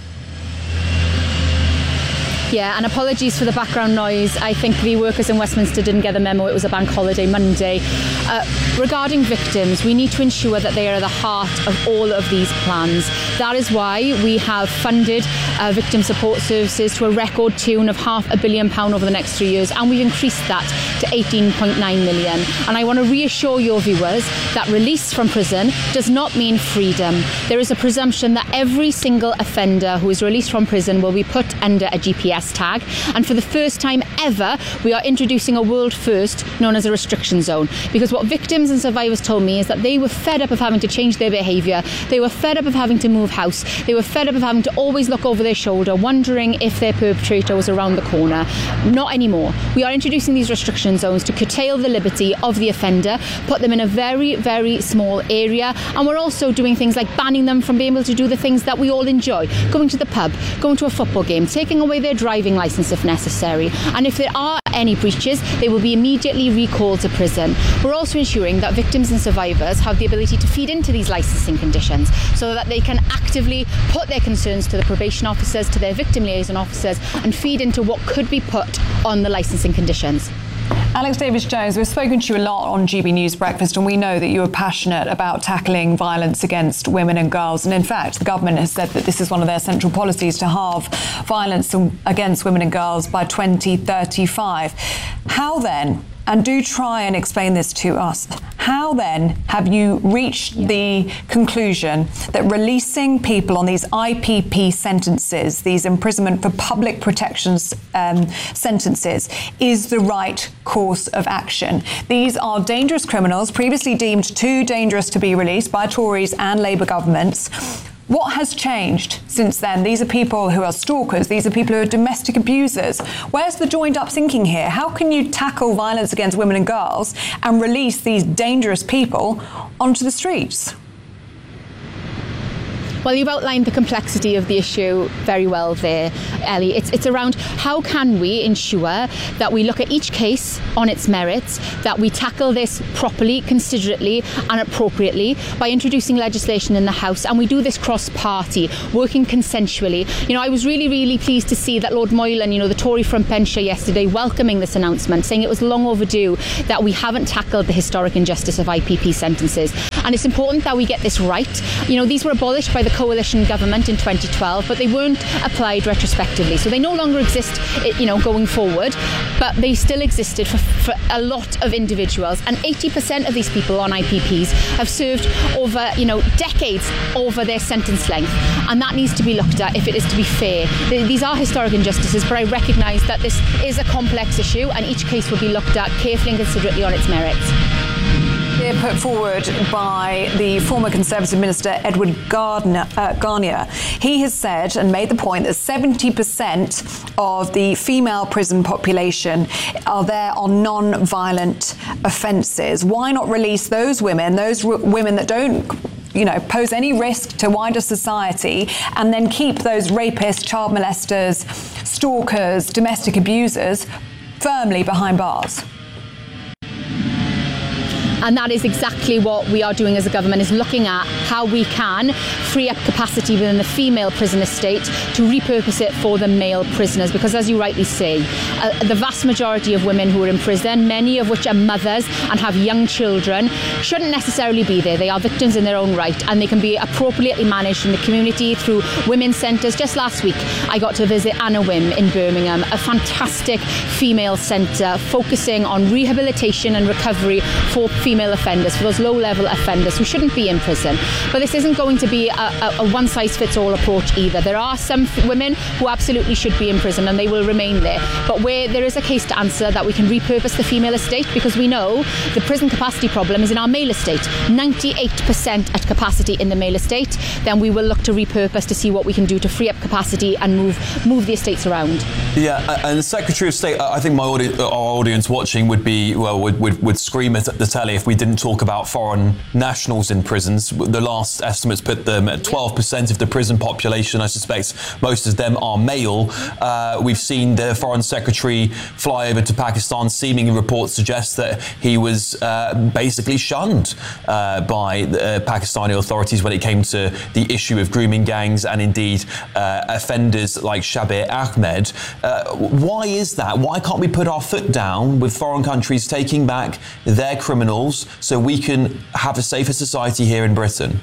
Yeah, and apologies for the background noise. I think the workers in Westminster didn't get the memo. It was a bank holiday Monday. Regarding victims, we need to ensure that they are at the heart of all of these plans. That is why we have funded victim support services to a record tune of £500 million over the next 3 years, and we've increased that to 18.9 million. And I want to reassure your viewers that release from prison does not mean freedom. There is a presumption that every single offender who is released from prison will be put under a GPS tag, and for the first time ever we are introducing a world first known as a restriction zone, because what victims and survivors told me is that they were fed up of having to change their behaviour, they were fed up of having to move house, they were fed up of having to always look over their shoulder wondering if their perpetrator was around the corner. Not anymore. We are introducing these restriction zones to curtail the liberty of the offender, put them in a very, very small area, and we're also doing things like banning them from being able to do the things that we all enjoy: going to the pub, going to a football game, taking away their driving licence if necessary, and if there are any breaches they will be immediately recalled to prison. We're also ensuring that victims and survivors have the ability to feed into these licensing conditions so that they can actively put their concerns to the probation officers, to their victim liaison officers, and feed into what could be put on the licensing conditions. Alex Davis-Jones, we've spoken to you a lot on GB News Breakfast, and we know that you are passionate about tackling violence against women and girls. And in fact, the government has said that this is one of their central policies, to halve violence against women and girls by 2035. How then, and do try and explain this to us, how then have you reached the conclusion that releasing people on these IPP sentences, these imprisonment for public protections sentences, is the right course of action? These are dangerous criminals, previously deemed too dangerous to be released by Tories and Labour governments. What has changed since then? These are people who are stalkers. These are people who are domestic abusers. Where's the joined-up thinking here? How can you tackle violence against women and girls and release these dangerous people onto the streets? Well, you've outlined the complexity of the issue very well there, Ellie. It's around how can we ensure that we look at each case on its merits, that we tackle this properly, considerately and appropriately by introducing legislation in the House, and we do this cross-party, working consensually. You know, I was really, really pleased to see that Lord Moylan, the Tory frontbencher yesterday, welcoming this announcement, saying it was long overdue that we haven't tackled the historic injustice of IPP sentences. And it's important that we get this right. These were abolished by the coalition government in 2012, but they weren't applied retrospectively. So they no longer exist, going forward, but they still existed for a lot of individuals. And 80% of these people on IPPs have served over, decades over their sentence length. And that needs to be looked at if it is to be fair. These are historic injustices, but I recognise that this is a complex issue and each case will be looked at carefully and considerately on its merits. They're put forward by the former Conservative Minister Edward Garnier. He has said and made the point that 70% of the female prison population are there on non-violent offences. Why not release those women that don't pose any risk to wider society, and then keep those rapists, child molesters, stalkers, domestic abusers firmly behind bars? And that is exactly what we are doing as a government, is looking at how we can free up capacity within the female prison estate to repurpose it for the male prisoners. Because as you rightly say, the vast majority of women who are in prison, many of which are mothers and have young children, shouldn't necessarily be there. They are victims in their own right, and they can be appropriately managed in the community through women's centres. Just last week, I got to visit Anna Wim in Birmingham, a fantastic female centre focusing on rehabilitation and recovery for female offenders, for those low-level offenders who shouldn't be in prison. But this isn't going to be a one-size-fits-all approach either. There are some women who absolutely should be in prison, and they will remain there. But where there is a case to answer, that we can repurpose the female estate, because we know the prison capacity problem is in our male estate. 98% at capacity in the male estate. Then we will look to repurpose to see what we can do to free up capacity and move the estates around. Yeah, and the Secretary of State, I think our audience watching would scream at the telly if we didn't talk about foreign nationals in prisons. The last estimates put them at 12% of the prison population. I suspect most of them are male. We've seen the Foreign Secretary fly over to Pakistan. Seemingly reports suggest that he was basically shunned by the Pakistani authorities when it came to the issue of grooming gangs and indeed offenders like Shabir Ahmed. Why is that? Why can't we put our foot down with foreign countries taking back their criminals so we can have a safer society here in Britain?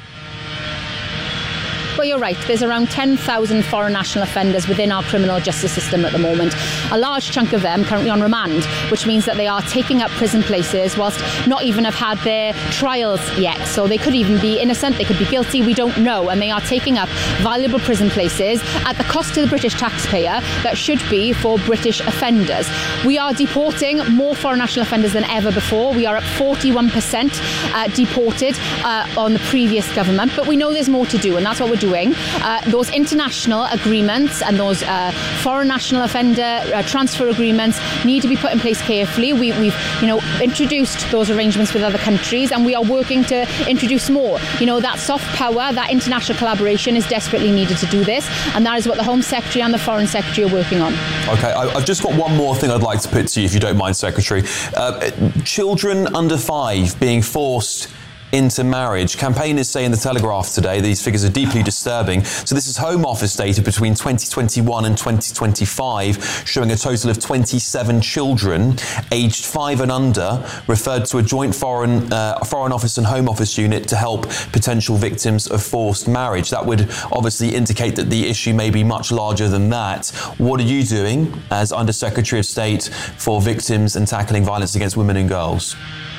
Well, you're right. There's around 10,000 foreign national offenders within our criminal justice system at the moment. A large chunk of them currently on remand, which means that they are taking up prison places whilst not even have had their trials yet. So they could even be innocent, they could be guilty, we don't know. And they are taking up valuable prison places at the cost to the British taxpayer that should be for British offenders. We are deporting more foreign national offenders than ever before. We are at 41% deported on the previous government, but we know there's more to do, and that's what we're doing. Those international agreements and those foreign national offender transfer agreements need to be put in place carefully. We've introduced those arrangements with other countries, and we are working to introduce more. That soft power, that international collaboration is desperately needed to do this, and that is what the Home Secretary and the Foreign Secretary are working on. Okay, I've just got one more thing I'd like to put to you, if you don't mind, Secretary. Children under 5 being forced intermarriage. Campaigners say in the Telegraph today these figures are deeply disturbing. So this is Home Office data between 2021 and 2025, showing a total of 27 children aged 5 and under referred to a joint Foreign Office and Home Office unit to help potential victims of forced marriage. That would obviously indicate that the issue may be much larger than that. What are you doing as Under Secretary of State for Victims and Tackling Violence Against Women and Girls?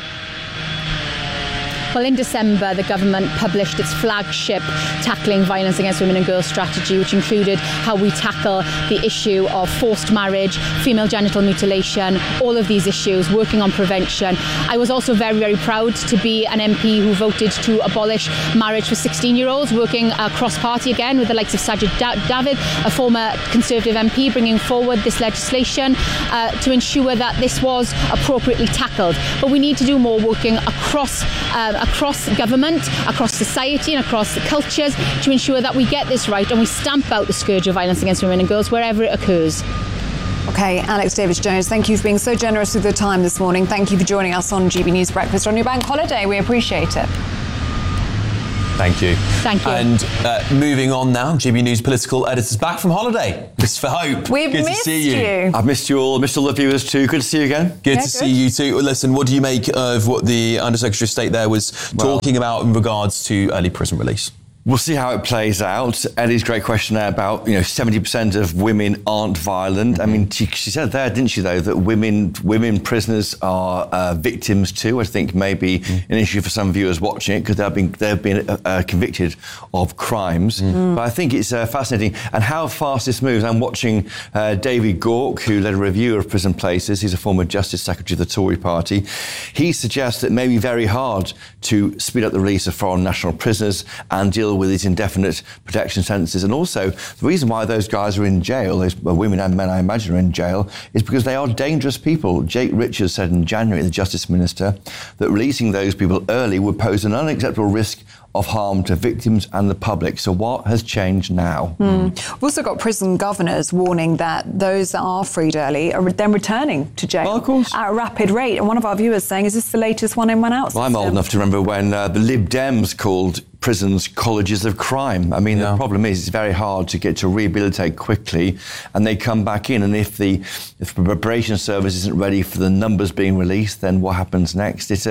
Well, in December, the government published its flagship Tackling Violence Against Women and Girls strategy, which included how we tackle the issue of forced marriage, female genital mutilation, all of these issues, working on prevention. I was also very, very proud to be an MP who voted to abolish marriage for 16-year-olds, working cross-party again with the likes of Sajid David, a former Conservative MP, bringing forward this legislation to ensure that this was appropriately tackled. But we need to do more, working across government, across society and across the cultures to ensure that we get this right and we stamp out the scourge of violence against women and girls wherever it occurs. OK, Alex Davies-Jones, thank you for being so generous with your time this morning. Thank you for joining us on GB News Breakfast on your bank holiday. We appreciate it. Thank you. Thank you. And moving on now, GB News political editor's back from holiday. Christopher Hope. We've good missed to see you. I've missed you all. Missed all the viewers too. Good to see you again. Good to see you too. Listen, what do you make of what the Under Secretary of State there was talking about in regards to early prison release? We'll see how it plays out. Eddie's great question there about, 70% of women aren't violent. I mean, she said there, didn't she, though, that women prisoners are victims too. I think maybe an issue for some viewers watching it because they've been convicted of crimes. But I think it's fascinating. And how fast this moves. I'm watching David Gauke, who led a review of prison places. He's a former Justice Secretary of the Tory party. He suggests that it may be very hard to speed up the release of foreign national prisoners and deal with these indefinite protection sentences. And also, the reason why those guys are in jail, those women and men I imagine are in jail, is because they are dangerous people. Jake Richards said in January, the Justice Minister, that releasing those people early would pose an unacceptable risk of harm to victims and the public. So what has changed now? We've also got prison governors warning that those that are freed early are then returning to jail at a rapid rate. And one of our viewers saying, is this the latest one in, one out? Well, I'm old enough to remember when the Lib Dems called prisons colleges of crime. I mean, the problem is it's very hard to get to rehabilitate quickly, and they come back in. And if the preparation service isn't ready for the numbers being released, then what happens next? It's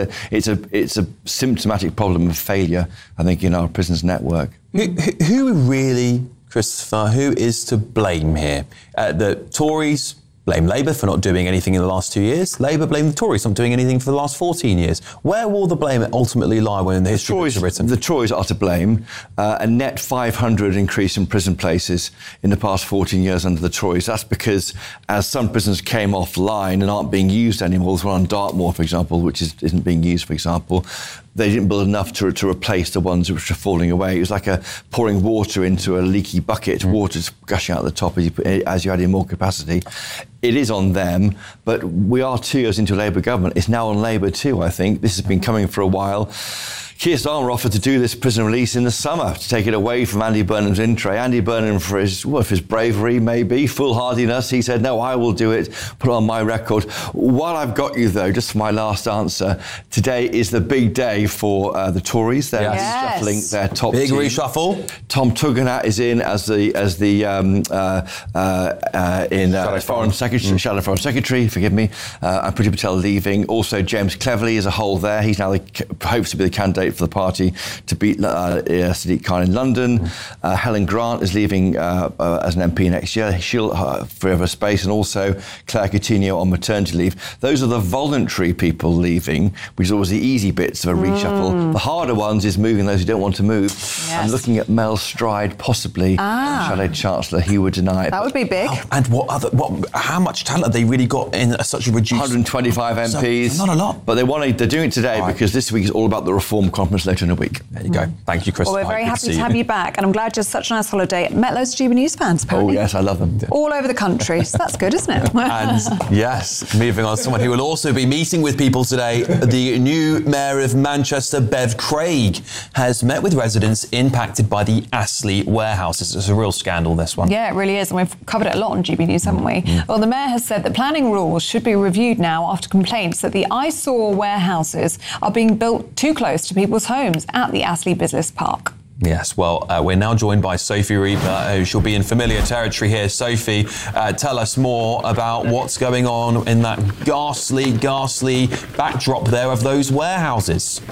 a symptomatic problem of failure, I think, in our prisons network. Who really, Christopher, who is to blame here? The Tories blame Labour for not doing anything in the last 2 years. Labour blame the Tories for not doing anything for the last 14 years. Where will the blame ultimately lie when the history is written? The Tories are to blame. A net 500 increase in prison places in the past 14 years under the Tories. That's because as some prisons came offline and aren't being used anymore, there's one on Dartmoor, for example, which isn't being used, for example, they didn't build enough to replace the ones which were falling away. It was like pouring water into a leaky bucket. Water's gushing out the top as you add in more capacity. It is on them, but we are 2 years into a Labour government. It's now on Labour too, I think. This has been coming for a while. Keir Starmer offered to do this prison release in the summer to take it away from Andy Burnham's in tray. Andy Burnham, for his bravery, maybe, foolhardiness, he said, no, I will do it, put it on my record. While I've got you, though, just for my last answer, today is the big day for the Tories. They're reshuffling their top big team. Reshuffle. Tom Tugendhat is in as the Foreign Secretary, Shadow Foreign Secretary, forgive me, and Priti Patel leaving. Also, James Cleverly is a whole there. He's now hopes to be the candidate for the party to beat Sadiq Khan in London. Helen Grant is leaving as an MP next year. She'll free up her space, and also Claire Coutinho on maternity leave. Those are the voluntary people leaving, which is always the easy bits of a reshuffle. The harder ones is moving those who don't want to move. And looking at Mel Stride, possibly Shadow Chancellor, he would deny it. That would be big. And how much talent have they really got in such a reduced... 125 MPs. Not a lot. But they're doing it today because this week is all about the reform conference later in the week. There you go. Thank you, Christopher. Well, we're very happy to have you back, and I'm glad you're such a nice holiday. Met loads of GB News fans, apparently. Oh, yes, I love them. All over the country, so that's good, isn't it? And yes, moving on, someone who will also be meeting with people today, the new Mayor of Manchester, Bev Craig, has met with residents impacted by the Astley warehouses. It's a real scandal, this one. Yeah, it really is, and we've covered it a lot on GB News, haven't we? Well, the Mayor has said that planning rules should be reviewed now after complaints that the eyesore warehouses are being built too close to people's people's homes at the Astley Business Park. Yes, well, we're now joined by Sophie Reaper, who she'll be in familiar territory here. Sophie, tell us more about what's going on in that ghastly backdrop there of those warehouses.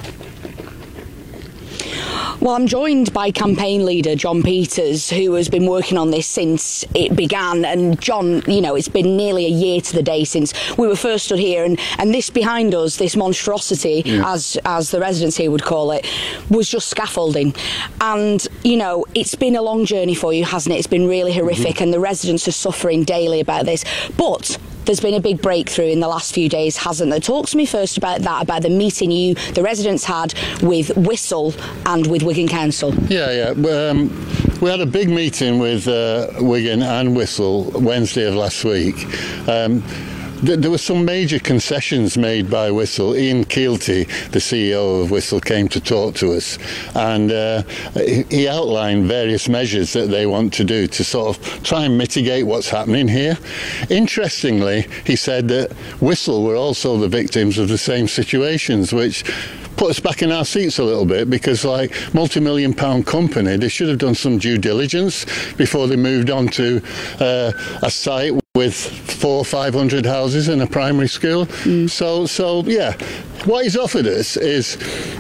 Well, I'm joined by campaign leader John Peters, who has been working on this since it began. And John, it's been nearly a year to the day since we were first stood here, and this behind us, this monstrosity, as the residents here would call it, was just scaffolding. And, it's been a long journey for you, hasn't it? It's been really horrific, and the residents are suffering daily about this. But there's been a big breakthrough in the last few days, hasn't there? Talk to me first about that, about the meeting the residents had with Whistle and with Wigan Council. Yeah. We had a big meeting with Wigan and Whistle Wednesday of last week. There were some major concessions made by Whistle. Ian Keelty, the CEO of Whistle, came to talk to us, and he outlined various measures that they want to do to sort of try and mitigate what's happening here. Interestingly, he said that Whistle were also the victims of the same situations, which put us back in our seats a little bit, because like multi-million-pound company, they should have done some due diligence before they moved on to a site with 400 or 500 houses and a primary school. So yeah, what he's offered us is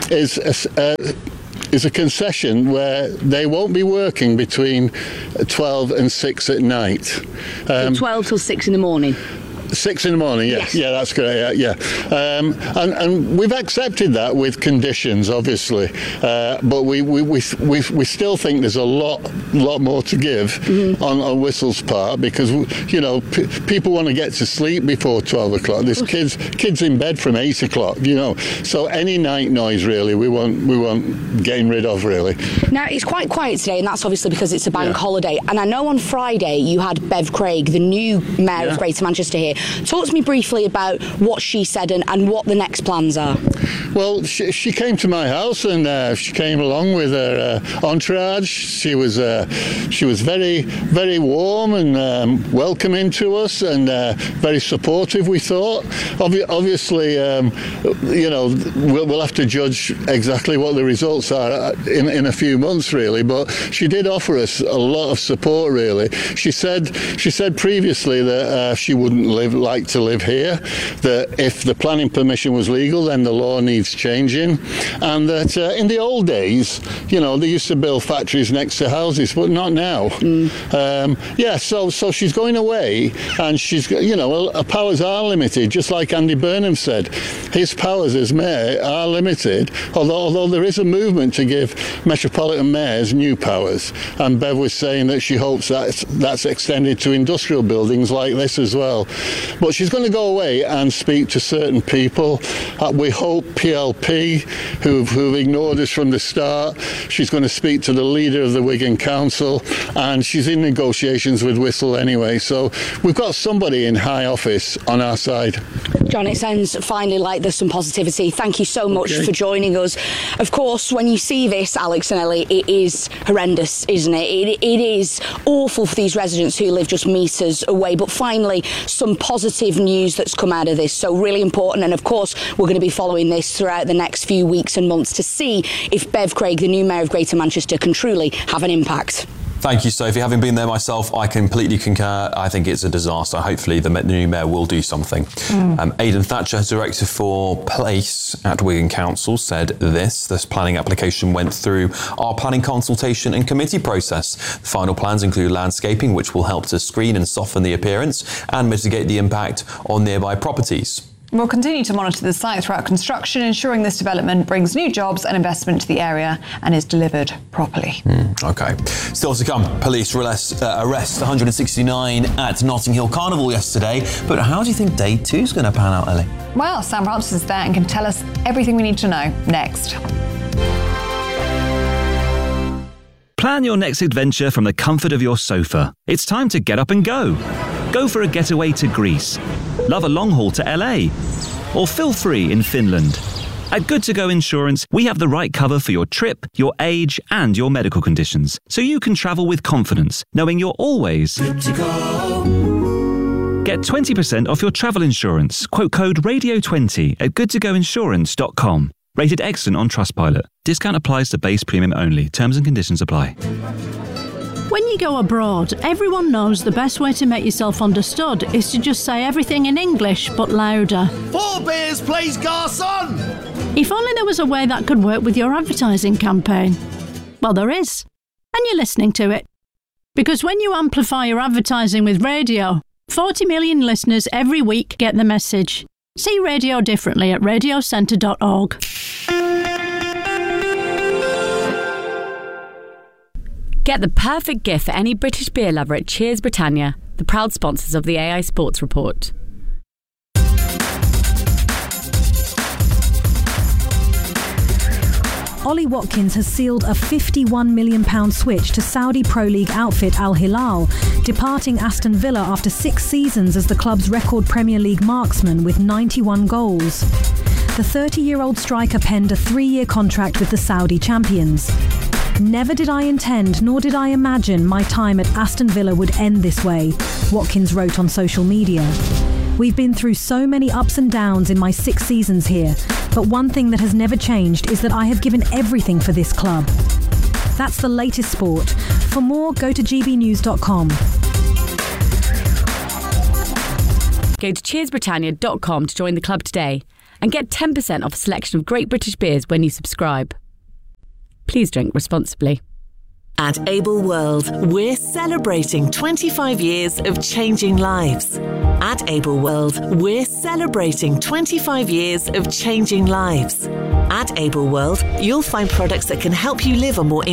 a concession where they won't be working between 12 and 6 at night. 12 till 6 in the morning. 6 in the morning, yes. Yeah, that's correct. Yeah. And we've accepted that with conditions, obviously, but we still think there's a lot more to give on Whistle's part, because people want to get to sleep before 12 o'clock. There's kids in bed from 8 o'clock. So any night noise really we want getting rid of, really. Now it's quite quiet today, and that's obviously because it's a bank holiday. And I know on Friday you had Bev Craig, the new Mayor of Greater Manchester, here. Talk to me briefly about what she said and what the next plans are. Well, she came to my house, and she came along with her entourage. She was very, very warm and welcoming to us, and very supportive, we thought. Obviously, we'll have to judge exactly what the results are in a few months, really. But she did offer us a lot of support, really. She said previously that she wouldn't like to live here, that if the planning permission was legal, then the law needs changing, and that in the old days, they used to build factories next to houses, but not now. So she's going away, and she's, her powers are limited, just like Andy Burnham said. His powers as mayor are limited, although there is a movement to give metropolitan mayors new powers, and Bev was saying that she hopes that's extended to industrial buildings like this as well. But she's going to go away and speak to certain people. We hope PLP, who've ignored us from the start. She's going to speak to the leader of the Wigan Council, and she's in negotiations with Whistle anyway. So we've got somebody in high office on our side. John, it sounds finally like there's some positivity. Thank you so much for joining us. Of course, when you see this, Alex and Ellie, it is horrendous, isn't it? It is awful for these residents who live just metres away, but finally some positive news that's come out of this, so really important. And of course we're going to be following this throughout the next few weeks and months to see if Bev Craig, the new Mayor of Greater Manchester, can truly have an impact. Thank you, Sophie. Having been there myself, I completely concur. I think it's a disaster. Hopefully the new mayor will do something. Aidan Thatcher, Director for Place at Wigan Council, said this planning application went through our planning consultation and committee process. The final plans include landscaping, which will help to screen and soften the appearance and mitigate the impact on nearby properties. We'll continue to monitor the site throughout construction, ensuring this development brings new jobs and investment to the area and is delivered properly. OK. Still to come, police arrest 169 at Notting Hill Carnival yesterday. But how do you think day 2 is going to pan out, Ellie? Well, Sam Francis is there and can tell us everything we need to know next. Plan your next adventure from the comfort of your sofa. It's time to get up and go. Go for a getaway to Greece. Love a long haul to LA. Or feel free in Finland. At Good To Go Insurance, we have the right cover for your trip, your age, and your medical conditions, so you can travel with confidence, knowing you're always good to go. Get 20% off your travel insurance. Quote code RADIO20 at goodtogoinsurance.com. Rated excellent on Trustpilot. Discount applies to base premium only. Terms and conditions apply. When you go abroad, everyone knows the best way to make yourself understood is to just say everything in English, but louder. 4 beers, please, garçon! If only there was a way that could work with your advertising campaign. Well, there is. And you're listening to it. Because when you amplify your advertising with radio, 40 million listeners every week get the message. See radio differently at radiocentre.org. Get the perfect gift for any British beer lover at Cheers Britannia, the proud sponsors of the AI Sports Report. Ollie Watkins has sealed a £51 million switch to Saudi Pro League outfit Al Hilal, departing Aston Villa after 6 seasons as the club's record Premier League marksman with 91 goals. The 30-year-old striker penned a 3-year contract with the Saudi champions. Never did I intend, nor did I imagine my time at Aston Villa would end this way, Watkins wrote on social media. We've been through so many ups and downs in my 6 seasons here, but one thing that has never changed is that I have given everything for this club. That's the latest sport. For more, go to gbnews.com. Go to cheersbritannia.com to join the club today and get 10% off a selection of great British beers when you subscribe. Please drink responsibly. At Able World, we're celebrating 25 years of changing lives. At Able World, we're celebrating 25 years of changing lives. At Able World, you'll find products that can help you live a more